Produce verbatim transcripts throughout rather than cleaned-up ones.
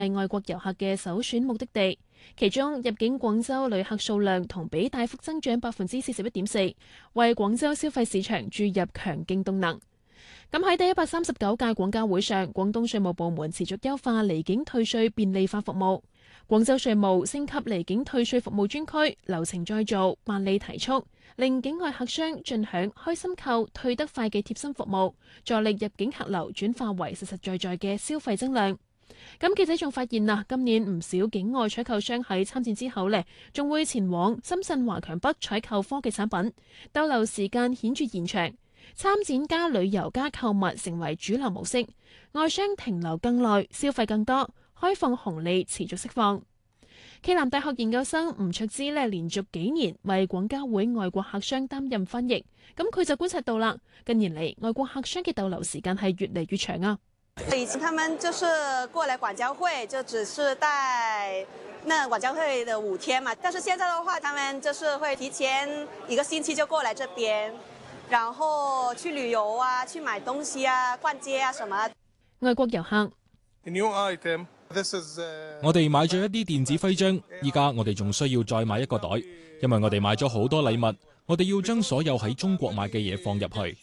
係外國遊客嘅首選目的地，其中入境廣州旅客數量同比大幅增長百分之四十一點四，為廣州消費市場注入強勁動能。咁喺第一百三十九屆廣交會上，廣東稅務部門持續優化離境退稅便利化服務。廣州稅務升級離境退稅服務專區，流程再造，辦理提速，令境外客商盡享開心購退得快嘅貼心服務，助力入境客流轉化為實實在在嘅消費增量。咁記者仲發現啊，今年唔少境外採購商喺參戰之後呢，仲會前往深圳華強北採購科技產品，逗留時間顯著延長。參展加旅遊加購物成為主流模式，外商停留更耐，消費更多，開放紅利持續釋放。暨南大學研究生吳卓之呢，連續幾年為廣交會外國客商擔任翻譯，咁佢就觀察到啦，近年嚟外國客商嘅逗留時間係越嚟越長啊。 以前他們就是過來廣交會，就只是帶那廣交會的五天嘛，但是現在的話，他們就是會提前一個星期就過來這邊。然後去旅遊啊，去買東西啊，逛街啊，什麼。 外國遊客， 我哋買咗一啲電子徽章，依家我哋仲需要再買一個袋，因為我哋買咗好多禮物，我哋要將所有喺中國買嘅嘢放入去。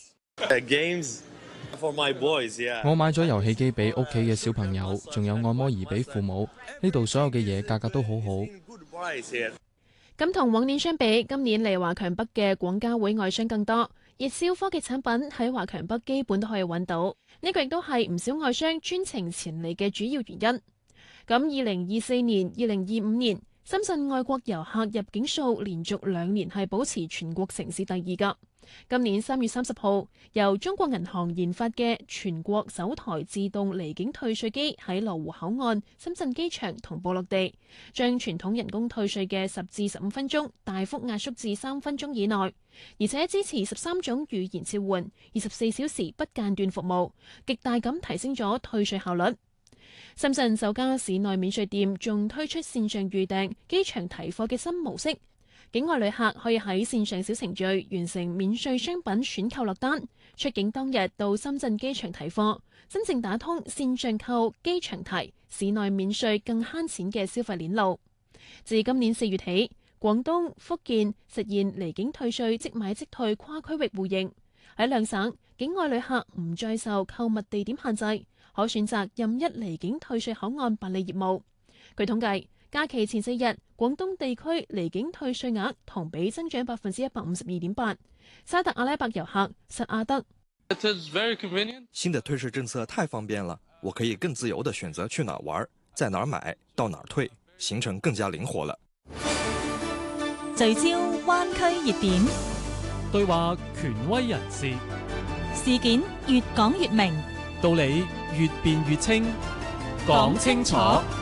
我買咗遊戲機俾屋企嘅小朋友，仲有按摩儀俾父母。呢度所有嘅嘢價格都好好。 咁同往年相比，今年嚟華強北嘅廣交會外商更多。熱銷科技產品喺華強北基本都可以揾到，呢個亦都係唔少外商專程前嚟嘅主要原因。咁二零二四年、二零二五年，深圳外國遊客入境數連續兩年係保持全國城市第二㗎。今年三月三十號，由中國銀行研發嘅全國首台自動離境退稅機喺羅湖口岸、深圳機場同步落地，將傳統人工退稅嘅十至十五分鐘大幅壓縮至三分鐘以內，而且支持十三種語言切換，二十四小時不間斷服務，極大咁提升咗退稅效率。深圳首家市內免稅店仲推出線上預訂、機場提貨嘅新模式。境外旅客可以喺線上小程序完成免稅商品選購落單，出境當日到深圳機場提貨，真正打通線上購、機場提、市內免稅更慳錢嘅消費鏈路。自今年四月起，廣東、福建實現離境退稅即買即退跨區域互認，喺兩省境外旅客唔再受購物地點限制，可選擇任一離境退稅口岸辦理業務。據統計，假期前四日，廣東地區離境退稅額同比增長百分之一百五十二點八。沙特阿拉伯遊客實阿德， 新的退稅政策太方便了，我可以更自由地選擇去哪玩，在哪買，到哪退，行程更加靈活了。 聚焦灣區熱點， 對話權威人士， 事件越講越明， 道理越辯越清，講清楚。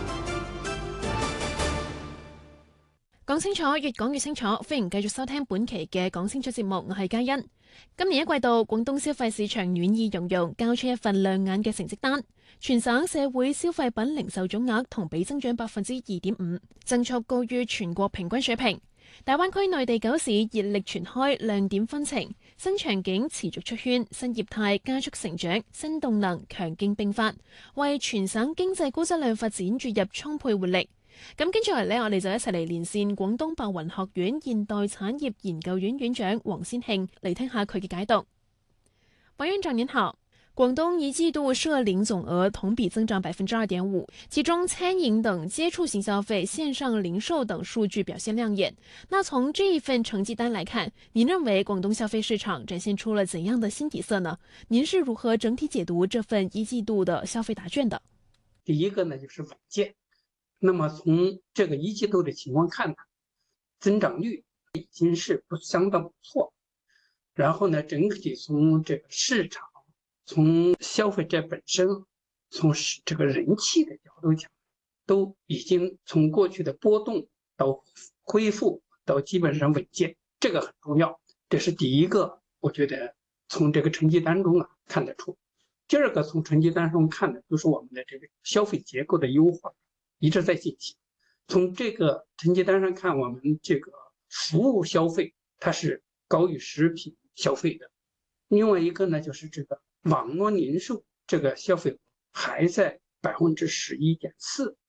講清楚，越講越清楚。歡迎繼續收聽本期嘅講清楚節目，我係嘉欣。今年一季度，廣東消費市場暖意融融，交出一份亮眼嘅成績單。全省社會消費品零售總額同比增長百分之二點五，增速高於全國平均水平。大灣區內地九市熱力全開，亮點紛呈，新場景持續出圈，新業態加速成長，新動能強勁並發，為全省經濟高質量發展注入充沛活力。咁跟住嚟呢，我哋就一齊嚟連線廣東白雲學院現代產業研究院院長王先慶嚟聽下佢嘅解讀。王院長您好，廣東一季度社零總額同比增長百分之二點五，其中餐飲等接觸型消費、線上零售等數據表現亮眼。那從這一份成績單來看，您認為廣東消費市場展現出了怎樣的新底色呢？您是如何整體解讀這份一季度的消費答卷的？ 第一個呢，就是穩健。那麼從這個一季度的情況看呢，增長率已經是不相當不錯。然後呢，整體從這個市場、從消費者本身、從這個人氣的角度講，都已經從過去的波動到恢復到基本上穩健，這個很重要。這是第一個，我覺得從這個成績單中啊看得出。第二個，從成績單中看的就是我們的這個消費結構的優化一直在進行。從這個成績單上看，我們這個服務消費它是高於食品消費的。另外一個呢，就是這個網絡零售這個消費還在百分之十一點四，